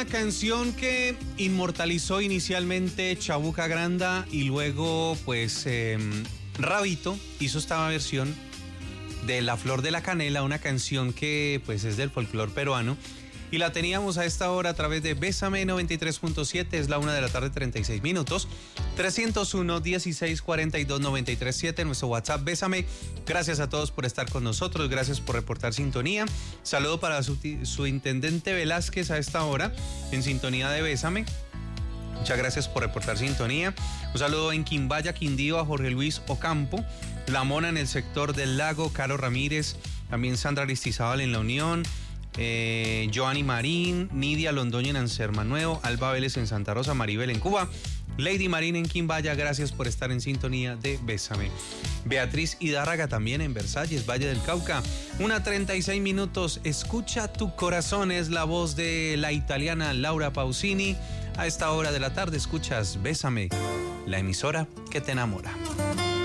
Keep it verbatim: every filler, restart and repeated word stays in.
canción que inmortalizó inicialmente Chabuca Granda y luego pues eh, Rabito hizo esta versión de La Flor de la Canela, una canción que pues es del folclore peruano. Y la teníamos a esta hora a través de Bésame noventa y tres punto siete, es la una de la tarde, treinta y seis minutos. trescientos uno, dieciséis, cuarenta y dos, noventa y tres, siete, nuestro WhatsApp Bésame. Gracias a todos por estar con nosotros, gracias por reportar sintonía. Saludo para su, su intendente Velázquez a esta hora, en sintonía de Bésame. Muchas gracias por reportar sintonía. Un saludo en Quimbaya, Quindío, a Jorge Luis Ocampo. La Mona en el sector del lago, Caro Ramírez. También Sandra Aristizábal en La Unión. Eh, Joanny Marín, Nidia Londoño en Anserma Nuevo, Alba Vélez en Santa Rosa, Maribel en Cuba, Lady Marín en Quimbaya, gracias por estar en sintonía de Bésame. Beatriz Hidárraga también en Versalles, Valle del Cauca, una treinta y seis minutos, escucha tu corazón, es la voz de la italiana Laura Pausini. A esta hora de la tarde escuchas Bésame, la emisora que te enamora.